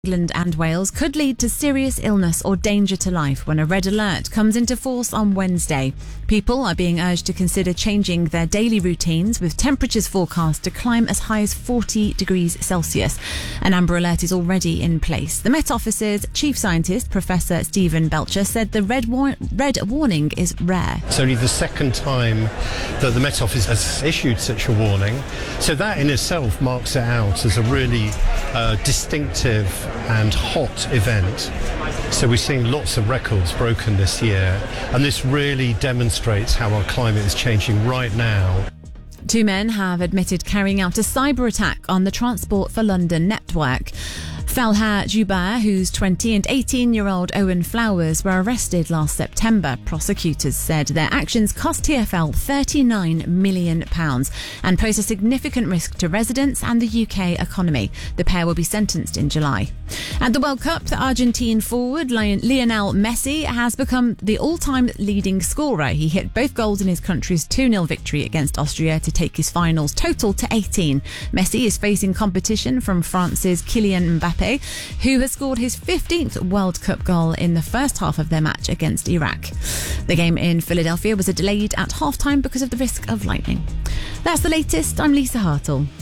England and Wales could lead to serious illness or danger to life when a red alert comes into force on Wednesday. People are being urged to consider changing their daily routines, with temperatures forecast to climb as high as 40 degrees Celsius. An amber alert is already in place. The Met Office's chief scientist, Professor Stephen Belcher, said the red warning is rare. It's only the second time that the Met Office has issued such a warning, so that in itself marks it out as a really distinctive and hot event. So we're seeing lots of records broken this year, and this really demonstrates how our climate is changing right now. 2 men have admitted carrying out a cyber attack on the Transport for London network. Falha Jubair, who's 20, and 18-year-old Owen Flowers were arrested last September. Prosecutors said their actions cost TfL £39 million and pose a significant risk to residents and the UK economy. The pair will be sentenced in July. At the World Cup, the Argentine forward Lionel Messi has become the all-time leading scorer. He hit both goals in his country's 2-0 victory against Austria to take his finals total to 18. Messi is facing competition from France's Kylian Mbappe, who has scored his 15th World Cup goal in the first half of their match against Iraq. The game in Philadelphia was delayed at half-time because of the risk of lightning. That's the latest. I'm Lisa Hartle.